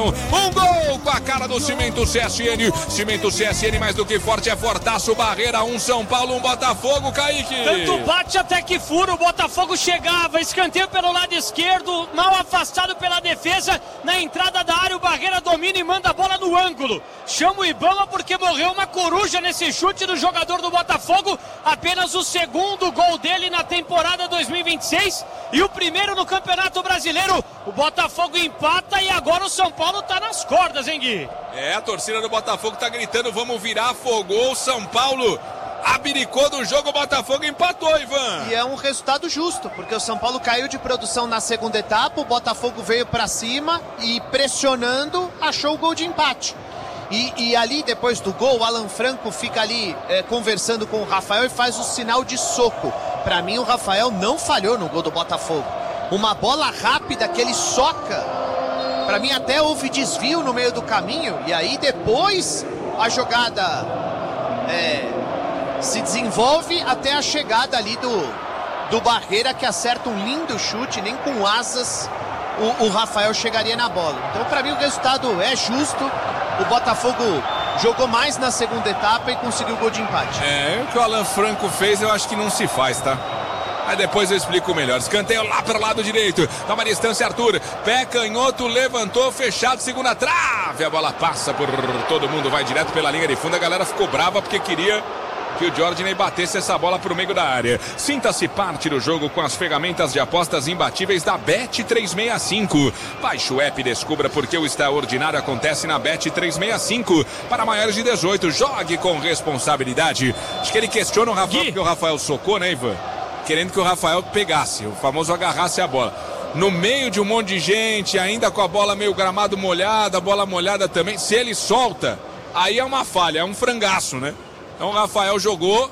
Tubarão. Um gol com a cara do Cimento CSN. Cimento CSN mais do que forte, é fortaço. Barreira, um São Paulo, um Botafogo, Kaique. Tanto bate até que fura, o Botafogo chegava, escanteio pelo lado esquerdo, mal afastado pela defesa, na entrada da área o Barreira domina e manda a bola no ângulo. Chama o Ibama porque morreu uma coruja nesse chute do jogador do Botafogo, apenas o segundo gol dele na temporada 2026 e o primeiro no Campeonato Brasileiro. O Botafogo empata e agora o São Paulo tá nas cordas, hein, Gui? A torcida do Botafogo tá gritando, vamos virar, afogou o São Paulo. Abdicou do jogo, o Botafogo empatou, Ivan. E é um resultado justo, porque o São Paulo caiu de produção na segunda etapa, o Botafogo veio pra cima e pressionando, achou o gol de empate. E ali, depois do gol, o Alan Franco fica ali conversando com o Rafael e faz o sinal de soco. Pra mim, o Rafael não falhou no gol do Botafogo. Uma bola rápida que ele soca. Pra mim, até houve desvio no meio do caminho. E aí, depois, a jogada se desenvolve até a chegada ali do Barreira, que acerta um lindo chute, nem com asas o Rafael chegaria na bola. Então, pra mim, o resultado é justo. O Botafogo jogou mais na segunda etapa e conseguiu o gol de empate. O que o Alan Franco fez, eu acho que não se faz, tá? Aí depois eu explico melhor. Escanteio lá para o lado direito. Toma a distância, Arthur. Pé canhoto, levantou, fechado, segunda trave. A bola passa por todo mundo, vai direto pela linha de fundo. A galera ficou brava porque queria que o Jorginho batesse essa bola pro meio da área. Sinta-se parte do jogo com as ferramentas de apostas imbatíveis da Bet365. Baixe o app e descubra porque o extraordinário acontece na Bet365. Para maiores de 18, jogue com responsabilidade. Acho que ele questiona o Rafael porque o Rafael socou, né, Ivan? Querendo que o Rafael pegasse, o famoso agarrasse a bola. No meio de um monte de gente, ainda com a bola meio gramado molhada, a bola molhada também. Se ele solta, aí é uma falha, é um frangaço, né? Então o Rafael jogou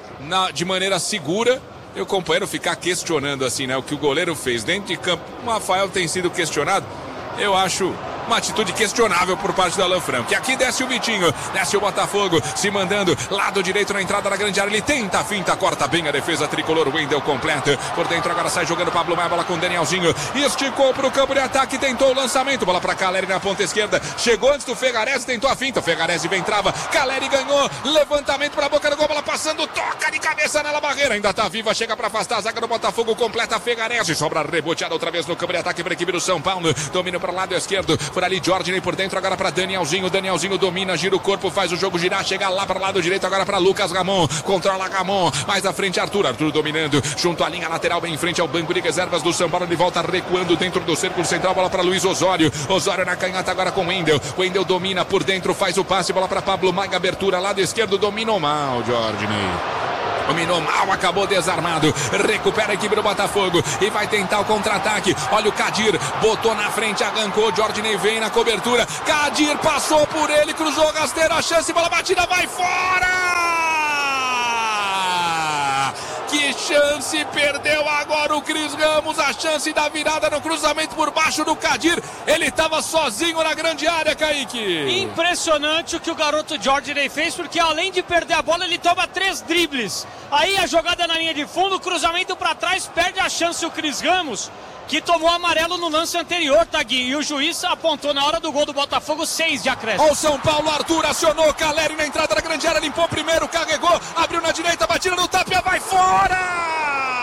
de maneira segura. E o companheiro ficar questionando assim, né? O que o goleiro fez dentro de campo. O Rafael tem sido questionado. Eu acho uma atitude questionável por parte do Alan Franco. E aqui desce o Vitinho, desce o Botafogo, se mandando, lado direito na entrada da grande área. Ele tenta a finta, corta bem a defesa tricolor. Wendel completa, por dentro agora sai jogando Pablo Maia, bola com Danielzinho. Esticou pro campo de ataque, tentou o lançamento. Bola pra Caleri na ponta esquerda. Chegou antes do Fegarese, tentou a finta. Fegarese vem, trava. Caleri ganhou, levantamento pra boca do gol. Bola passando, toca de cabeça nela, Barreira. Ainda tá viva, chega pra afastar a zaga do Botafogo, completa Fegarese. Sobra reboteada outra vez no campo de ataque pra equipe do São Paulo. Domínio para o lado esquerdo. Por ali, Jorginho por dentro, agora para Danielzinho. Danielzinho domina, gira o corpo, faz o jogo girar, chega lá para o lado direito, agora para Lucas Ramon. Controla Ramon, mais à frente Arthur. Arthur dominando, junto à linha lateral, bem em frente ao banco de reservas do São Paulo. Ele volta recuando dentro do círculo central, bola para Luiz Osório. Osório na canhota agora com Wendel. Wendel domina por dentro, faz o passe, bola para Pablo Maia, abertura, lado esquerdo, dominou mal, Jorginho. Dominou mal, acabou desarmado. Recupera a equipe do Botafogo e vai tentar o contra-ataque. Olha o Kadir, botou na frente, arrancou. Jorginho vem na cobertura. Kadir passou por ele, cruzou rasteiro, a chance, bola batida, vai fora! Que chance perdeu agora o Cris Ramos, a chance da virada no cruzamento por baixo do Kadir. Ele estava sozinho na grande área, Kaique. Impressionante o que o garoto Jorginho fez, porque além de perder a bola, ele toma 3 dribles. Aí a jogada na linha de fundo, cruzamento para trás, perde a chance o Cris Ramos, que tomou amarelo no lance anterior, Tagui. E o juiz apontou na hora do gol do Botafogo 6 de acréscimo. Olha o São Paulo, Arthur acionou, Caleri na entrada da grande área, limpou primeiro, carregou, abriu na direita, batida no tapia, vai fora!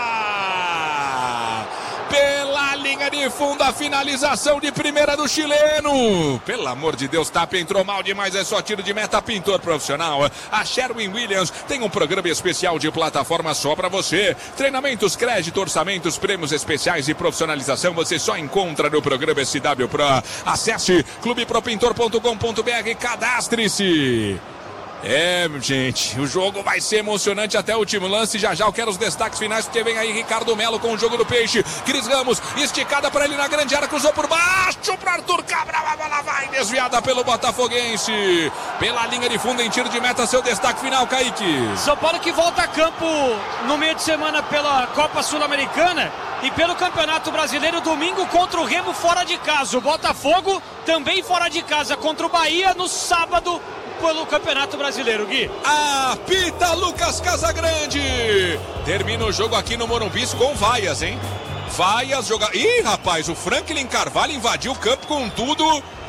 Pela linha de fundo, a finalização de primeira do chileno. Pelo amor de Deus, Tapia entrou mal demais, é só tiro de meta, pintor profissional. A Sherwin-Williams tem um programa especial de plataforma só para você. Treinamentos, crédito, orçamentos, prêmios especiais e profissionalização você só encontra no programa SW Pro. Acesse clubepropintor.com.br e cadastre-se. Gente, o jogo vai ser emocionante até o último lance. Já eu quero os destaques finais, porque vem aí Ricardo Melo com o jogo do Peixe. Cris Ramos, esticada para ele na grande área, cruzou por baixo para Arthur Cabral, a bola vai desviada pelo Botafoguense. Pela linha de fundo em tiro de meta, seu destaque final, Kaique. São Paulo que volta a campo no meio de semana pela Copa Sul-Americana e pelo Campeonato Brasileiro, domingo contra o Remo fora de casa. O Botafogo também fora de casa contra o Bahia no sábado pelo Campeonato Brasileiro, Gui. Apita Lucas Casagrande. Termina o jogo aqui no Morumbi com vaias, hein? Vaias, joga... Ih, rapaz, o Franklin Carvalho invadiu o campo com tudo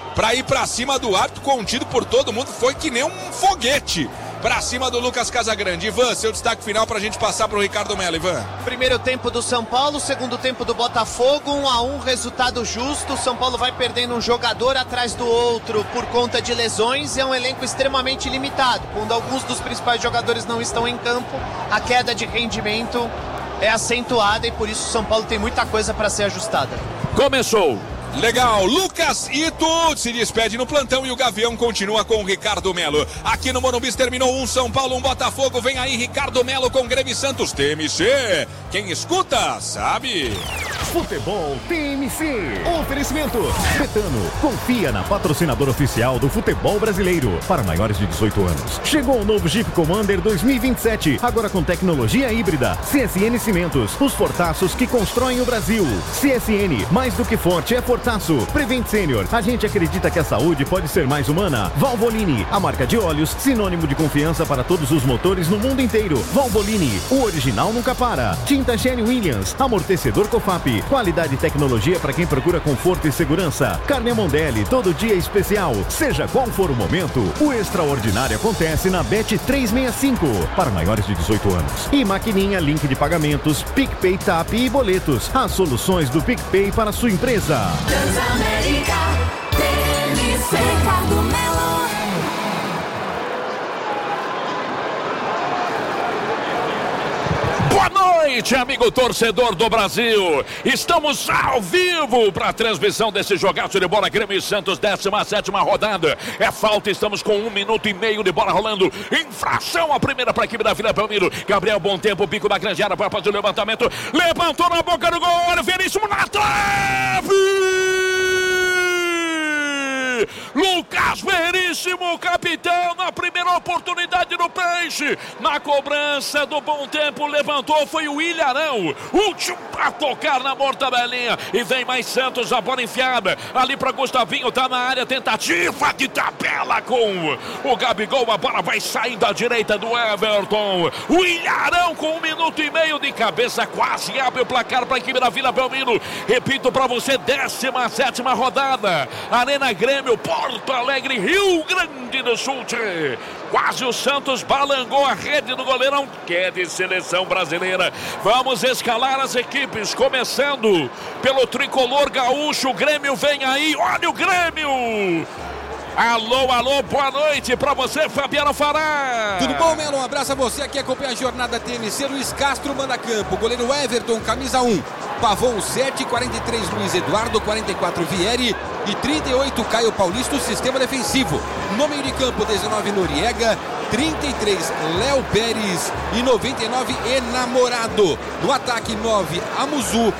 pra ir pra cima do árbitro, contido por todo mundo, foi que nem um foguete pra cima do Lucas Casagrande. Ivan, seu destaque final pra gente passar pro Ricardo Melo, Ivan. Primeiro tempo do São Paulo, segundo tempo do Botafogo, 1-1, resultado justo. O São Paulo vai perdendo um jogador atrás do outro por conta de lesões e é um elenco extremamente limitado. Quando alguns dos principais jogadores não estão em campo, a queda de rendimento é acentuada e por isso o São Paulo tem muita coisa para ser ajustada. Começou. Legal, Lucas Ito se despede no plantão e o Gavião continua com o Ricardo Melo. Aqui no Morumbi terminou 1 São Paulo, 1 Botafogo. Vem aí Ricardo Melo com Grêmio Santos. TMC, quem escuta sabe. Futebol TMC. Oferecimento Betano. Confia na patrocinadora oficial do futebol brasileiro. Para maiores de 18 anos. Chegou o novo Jeep Commander 2027. Agora com tecnologia híbrida. CSN Cimentos. Os fortaços que constroem o Brasil. CSN, mais do que forte, é fortaço. Prevent Senior. A gente acredita que a saúde pode ser mais humana. Valvoline, a marca de óleos, sinônimo de confiança para todos os motores no mundo inteiro. Valvoline, o original nunca para. Tinta Sherwin Williams, amortecedor Cofap. Qualidade e tecnologia para quem procura conforto e segurança. Carne Mondelli, todo dia especial. Seja qual for o momento, o extraordinário acontece na Bet 365. Para maiores de 18 anos. E maquininha, link de pagamentos, PicPay, TAP e boletos. As soluções do PicPay para sua empresa. Transamérica, TMC, Ricardo Melo. Boa noite, amigo torcedor do Brasil. Estamos ao vivo para a transmissão desse jogaço de bola Grêmio e Santos, 17ª rodada. É falta, estamos com 1 minuto e meio de bola rolando. Infração, a primeira para a equipe da Vila Belmiro. Gabriel, bom tempo, bico da grande área para fazer o levantamento. Levantou na boca do gol, olha o Veríssimo na trave! Lucas Veríssimo, capitão, na primeira oportunidade do Peixe, na cobrança do bom tempo, levantou, foi o Ilharão, último para tocar na mortadelinha, e vem mais Santos, a bola enfiada, ali para Gustavinho, tá na área, tentativa de tabela com o Gabigol, a bola vai sair da direita do Everton, o Ilharão com 1 minuto e meio de cabeça, quase abre o placar para a equipe da Vila Belmiro, repito para você, 17ª rodada, Arena Grêmio, Porto Alegre, Rio Grande do Sul. Quase o Santos balangou a rede do goleirão, que é de seleção brasileira. Vamos escalar as equipes, começando pelo tricolor gaúcho. O Grêmio vem aí, olha o Grêmio! Alô, alô, boa noite pra você, Fabiano Fará. Tudo bom, Melo? Um abraço a você que acompanha a jornada TMC. Luiz Castro manda campo, goleiro Everton, camisa 1. Pavon 7, 43 Luiz Eduardo, 44 Vieri e 38 Caio Paulista, o sistema defensivo. No meio de campo, 19 Noriega, 33 Léo Pérez e 99 Enamorado. No ataque, 9 Amuzu,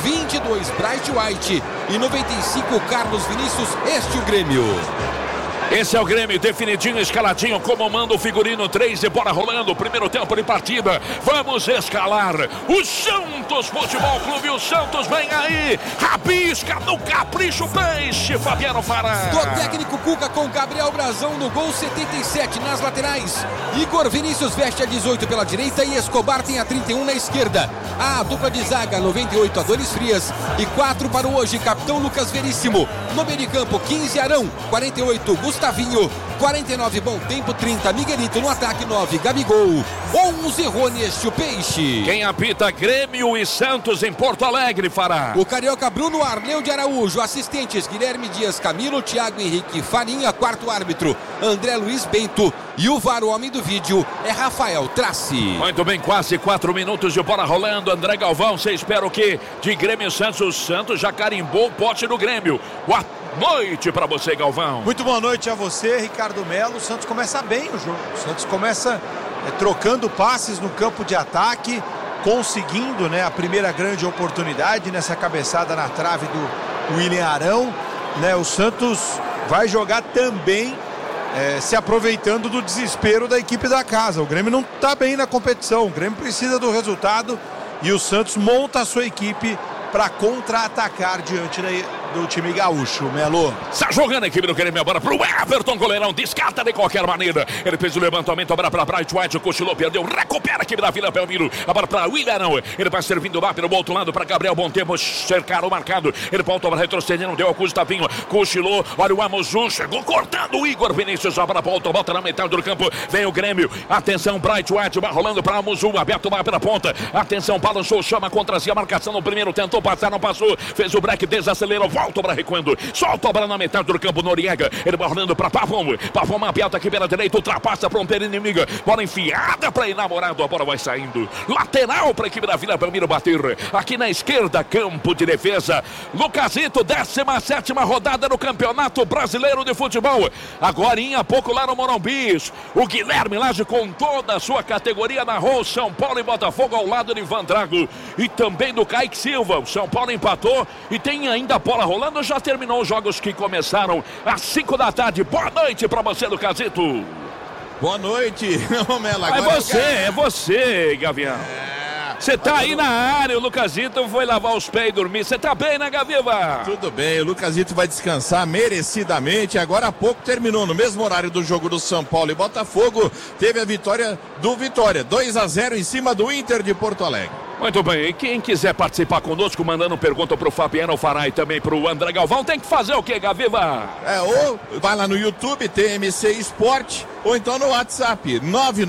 22 Bright White e 95 Carlos Vinícius. Este é o Grêmio. Esse é o Grêmio, definidinho, escaladinho, como manda o figurino, 3 e bola rolando, primeiro tempo de partida, vamos escalar o Santos Futebol Clube, o Santos vem aí, rabisca no capricho Peixe, Fabiano Fará. Do técnico Cuca com Gabriel Brazão no gol, 77 nas laterais, Igor Vinícius veste a 18 pela direita e Escobar tem a 31 na esquerda, a dupla de zaga, 98 Adonis Frias e 4 para o hoje, capitão Lucas Veríssimo, no meio de campo, 15 Arão, 48 Gustavinho, 49 Bom Tempo, 30 Miguelito, no ataque 9 Gabigol, 11 Rony, este o Peixe. Quem apita Grêmio e Santos em Porto Alegre, Fará? O carioca Bruno Arleu de Araújo, assistentes Guilherme Dias Camilo, Thiago Henrique Farinha, quarto árbitro André Luiz Bento e o VAR, o homem do vídeo, é Rafael Traci. Muito bem, quase 4 minutos de bola rolando, André Galvão, você espera o quê? De Grêmio e Santos, o Santos já carimbou o pote do Grêmio. Boa noite para você, Galvão. Muito boa noite a você, Ricardo Melo. O Santos começa bem o jogo. O Santos começa trocando passes no campo de ataque, conseguindo a primeira grande oportunidade nessa cabeçada na trave do William Arão. O Santos vai jogar também se aproveitando do desespero da equipe da casa. O Grêmio não está bem na competição. O Grêmio precisa do resultado e o Santos monta a sua equipe para contra-atacar diante do time gaúcho, Melo. Está jogando a equipe do Grêmio, a bola pro Everton, goleirão, descarta de qualquer maneira. Ele fez o levantamento, a bola para Bright White, cochilou, perdeu, recupera a equipe da Vila Belmiro. A bola para William, ele vai servindo lá pelo outro lado para Gabriel Bom Tempo, cercaram o marcado. Ele voltou para retroceder, não deu ao Gustavinho, cochilou, olha o Amuzu, chegou cortando o Igor Vinícius, a bola volta na metade do campo, vem o Grêmio, atenção, Bright White, vai rolando para Amuzu, aberto lá pela ponta, atenção, balançou, chama contra si, a marcação no primeiro, tentou passar, não passou, fez o break, desacelerou, volta para recuando, solta a bola na metade do campo, Noriega, ele vai rolando para Pavão aberto aqui pela direita, ultrapassa para um pé inimiga, bola enfiada para Enamorado, a bola vai saindo, lateral para a equipe da Vila Belmiro bater, aqui na esquerda, campo de defesa, Lucasito, 17ª rodada no Campeonato Brasileiro de Futebol, agora há pouco lá no Morumbi, o Guilherme Lage com toda a sua categoria narrou São Paulo e Botafogo ao lado de Ivan Drago e também do Kaique Silva. O São Paulo empatou e tem ainda a bola rolando, já terminou os jogos que começaram às 5 da tarde. Boa noite para você, Lucasito. Boa noite, Melo. É você, Gavião. Você tá aí na área, o Lucasito foi lavar os pés e dormir. Você tá bem, né, Gaviva? Tudo bem, o Lucasito vai descansar merecidamente. Agora há pouco terminou, no mesmo horário do jogo do São Paulo e Botafogo, teve a vitória do Vitória, 2-0 em cima do Inter de Porto Alegre. Muito bem, e quem quiser participar conosco, mandando pergunta pro Fabiano Alfará e também pro André Galvão, tem que fazer o quê, Gaviva? Ou vai lá no YouTube, TMC Esporte, ou então no WhatsApp,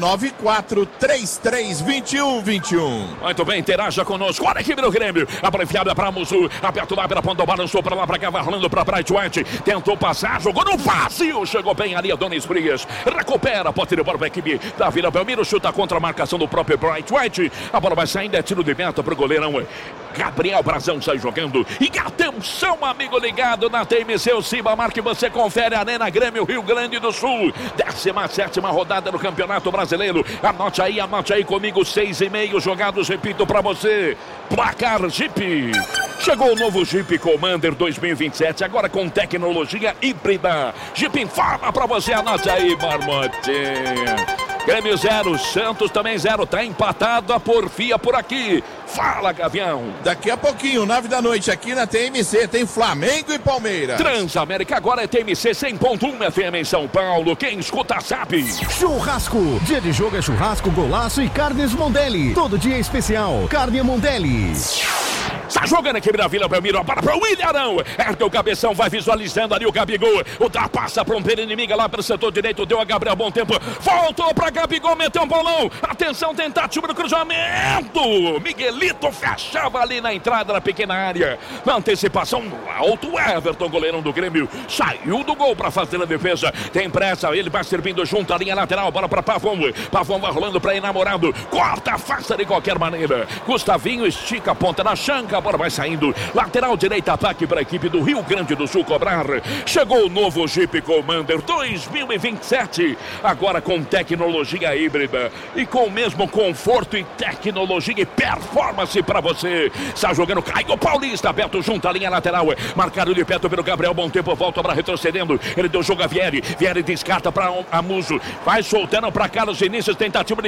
994-332121. Muito bem, interaja conosco. Olha a equipe do Grêmio, a bola enfiada pra Muzu, aperto lá pela ponta, balançou pra lá, pra cá, vai rolando pra Bright White, tentou passar, jogou no vazio, chegou bem ali a Donis Frias, recupera, pode ter bola pra equipe da Vila Belmiro, chuta contra a marcação do próprio Bright White, a bola vai saindo, é tiro de meta pro goleirão Gabriel Brazão, sai jogando. E atenção, amigo ligado na TMC, o Cibamar, que você confere, Arena Grêmio, Rio Grande do Sul, 17ª rodada do Campeonato Brasileiro. Anote aí comigo, 6,5 jogados, repito pra você, placar Jeep. Chegou o novo Jeep Commander 2027, agora com tecnologia híbrida. Jeep informa pra você, anote aí, Marmotinha. Grêmio 0, Santos também 0, tá empatado a porfia por aqui. Fala, Gavião. Daqui a pouquinho, 9 da noite, aqui na TMC, tem Flamengo e Palmeiras. Transamérica agora é TMC 100.1 FM em São Paulo. Quem escuta sabe. Churrasco. Dia de jogo é churrasco, golaço e carnes Mondelli. Todo dia é especial. Carne Mondelli. Está jogando a equipe da Vila Belmiro, a bola para o William, ergue o cabeção, vai visualizando ali o Gabigol, ultrapassa para um pé inimiga lá pelo setor direito, deu a Gabriel Bom Tempo, voltou para Gabigol, meteu um bolão, atenção, tentativa do cruzamento, Miguelito fechava ali na entrada da pequena área, na antecipação alto, Everton, goleirão do Grêmio, saiu do gol para fazer a defesa, tem pressa, ele vai servindo junto à linha lateral, bola para Pavão vai rolando para Enamorado, corta, afasta de qualquer maneira, Gustavinho estica a ponta na chanca, a bola vai saindo, lateral direita, ataque para a equipe do Rio Grande do Sul cobrar. Chegou o novo Jeep Commander 2027, agora com tecnologia híbrida e com o mesmo conforto e tecnologia e performance para você. Está jogando Caio Paulista, aberto junto à linha lateral, marcado de perto pelo Gabriel Bom Tempo, volta para retrocedendo, ele deu jogo a Vieri descarta para Amuso, vai soltando para Carlos Vinícius, tentativa de